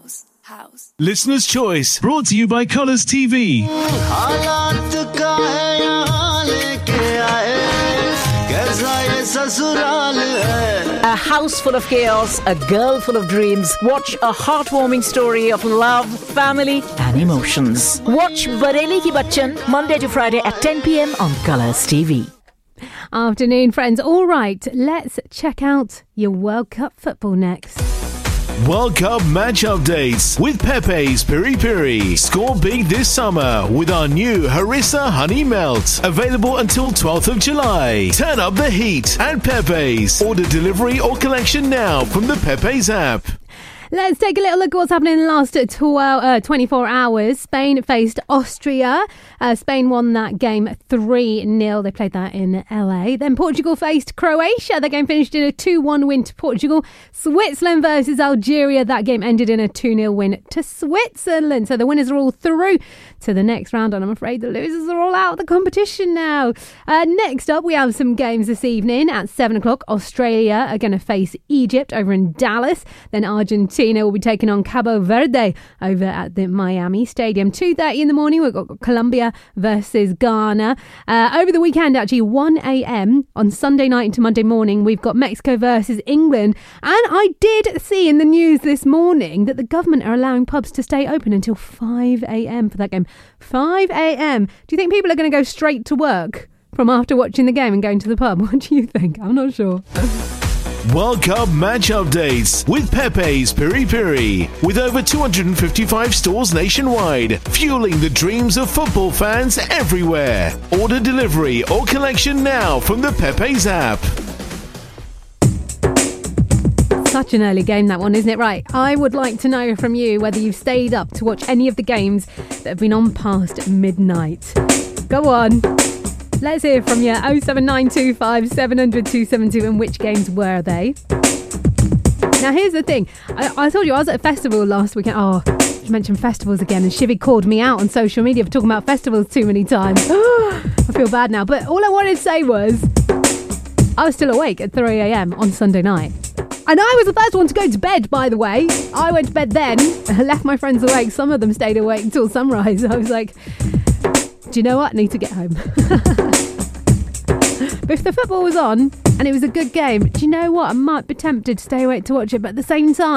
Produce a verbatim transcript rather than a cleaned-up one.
house, house. Listener's Choice, brought to you by Colours T V. A house full of chaos, a girl full of dreams. Watch a heartwarming story of love, family and emotions. Watch Bareli Ki Bachchan Monday to Friday at ten p.m. on Colours T V. Afternoon, friends. All right, let's check out your World Cup football next. World Cup match updates with Pepe's Piri Piri. Score big this summer with our new Harissa Honey Melt. Available until twelfth of July. Turn up the heat at Pepe's. Order delivery or collection now from the Pepe's app. Let's take a little look at what's happening in the last twelve, uh, twenty-four hours. Spain faced Austria. Uh, Spain won that game three nil. They played that in L A. Then Portugal faced Croatia. The game finished in a two one win to Portugal. Switzerland versus Algeria. That game ended in a two nil win to Switzerland. So the winners are all through to the next round, and I'm afraid the losers are all out of the competition now. Uh, next up, we have some games this evening at seven o'clock. Australia are going to face Egypt over in Dallas. Then Argentina will be taking on Cabo Verde over at the Miami Stadium. two thirty in the morning, we've got Colombia versus Ghana. Uh, over the weekend, actually, one a.m. on Sunday night into Monday morning, we've got Mexico versus England. And I did see in the news this morning that the government are allowing pubs to stay open until five a.m. for that game. five a.m. Do you think people are going to go straight to work from after watching the game and going to the pub? What do you think? I'm not sure. World Cup match updates with Pepe's Piri Piri. With over two hundred fifty-five stores nationwide, fueling the dreams of football fans everywhere. Order delivery or collection now from the Pepe's app. Such an early game, that one, isn't it? Right, I would like to know from you whether you've stayed up to watch any of the games that have been on past midnight. Go on. Let's hear from you. oh seven nine two five seven hundred two seven two. And which games were they? Now, here's the thing. I, I told you I was at a festival last weekend. Oh, you mentioned festivals again. And Shivy called me out on social media for talking about festivals too many times. I feel bad now. But all I wanted to say was I was still awake at three a.m. on Sunday night. And I was the first one to go to bed, by the way. I went to bed then. I left my friends awake. Some of them stayed awake until sunrise. I was like, do you know what? I need to get home. But if the football was on and it was a good game, do you know what? I might be tempted to stay awake to watch it, but at the same time,